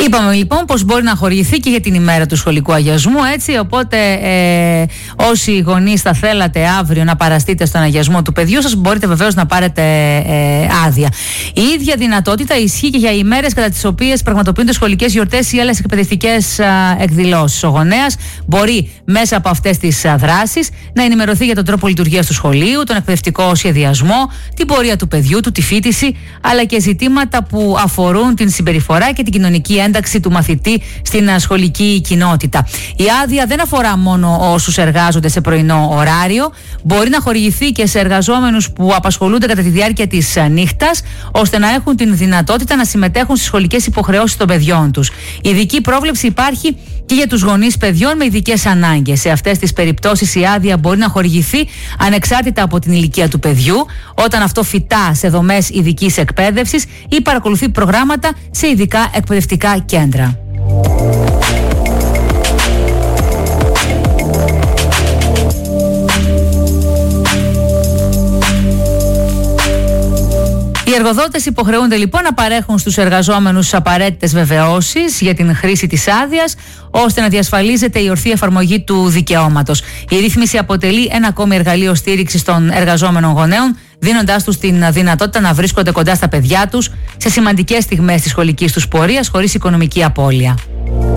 Είπαμε λοιπόν πως μπορεί να χορηγηθεί και για την ημέρα του σχολικού αγιασμού, έτσι, οπότε όσοι γονείς θα θέλατε αύριο να παραστείτε στον αγιασμό του παιδιού σας, μπορείτε βεβαίως να πάρετε άδεια. Η ίδια δυνατότητα ισχύει και για ημέρες κατά τις οποίες πραγματοποιούνται σχολικές γιορτές ή άλλες εκπαιδευτικές εκδηλώσεις. Ο γονέας μπορεί μέσα από αυτές τις δράσεις να ενημερωθεί για τον τρόπο λειτουργίας του σχολείου, τον εκπαιδευτικό σχεδιασμό, την πορεία του παιδιού του, τη φοιτηση, αλλά και ζητήματα που αφορούν την συμπεριφορά και την κοινωνική ένταξη του μαθητή στην σχολική κοινότητα. Η άδεια δεν αφορά μόνο όσους εργάζονται σε πρωινό ωράριο, μπορεί να χορηγηθεί και σε εργαζόμενους που απασχολούνται κατά τη διάρκεια της νύχτας, ώστε να έχουν την δυνατότητα να συμμετέχουν στις σχολικές υποχρεώσεις των παιδιών τους. Η ειδική πρόβλεψη υπάρχει και για τους γονείς παιδιών με ειδικές ανάγκες. Σε αυτές τις περιπτώσεις η άδεια μπορεί να χορηγηθεί ανεξάρτητα από την ηλικία του παιδιού, όταν αυτό φοιτά σε δομές ειδικής εκπαίδευσης ή παρακολουθεί προγράμματα σε ειδικά εκπαιδευτικά κέντρα. Οι εργοδότες υποχρεούνται λοιπόν να παρέχουν στους εργαζόμενους απαραίτητες βεβαιώσεις για την χρήση της άδειας, ώστε να διασφαλίζεται η ορθή εφαρμογή του δικαιώματος. Η ρύθμιση αποτελεί ένα ακόμη εργαλείο στήριξης των εργαζόμενων γονέων, δίνοντάς τους την δυνατότητα να βρίσκονται κοντά στα παιδιά τους σε σημαντικές στιγμές της σχολικής τους πορείας χωρίς οικονομική απώλεια.